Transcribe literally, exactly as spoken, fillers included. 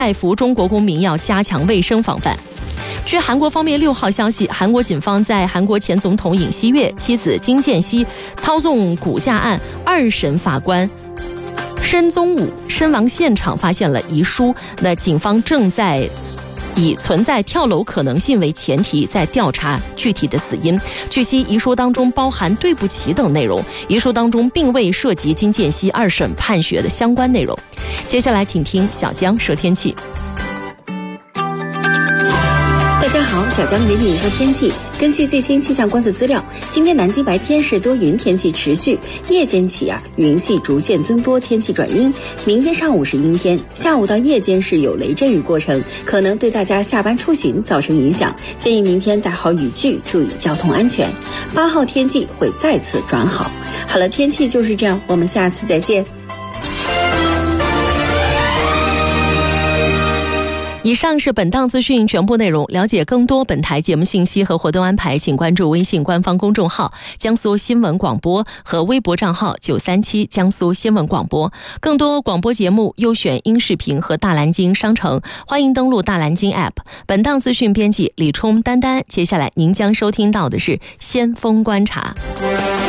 拜服中国公民要加强卫生防范。据韩国方面六号消息，韩国警方在韩国前总统尹锡悦妻子金建熙操纵股价案二审法官申宗武身亡现场发现了遗书，那警方正在以存在跳楼可能性为前提，在调查具体的死因。据悉，遗书当中包含对不起等内容，遗书当中并未涉及金建熙二审判决的相关内容。接下来请听小江说天气。 大家好，小江给你说天气。根据最新气象观测资料，今天南京白天是多云天气持续，夜间起啊云系逐渐增多，天气转阴。明天上午是阴天，下午到夜间是有雷阵雨过程，可能对大家下班出行造成影响，建议明天带好雨具，注意交通安全。八号天气会再次转好。好了，天气就是这样，我们下次再见。 以上是本档资讯全部内容。了解更多本台节目信息和活动安排，请关注微信官方公众号江苏新闻广播和微博账号九三七江苏新闻广播。更多广播节目优选音视频和大蓝鲸商城，欢迎登录大蓝鲸 App。 本档资讯编辑李冲、丹丹。接下来您将收听到的是先锋观察。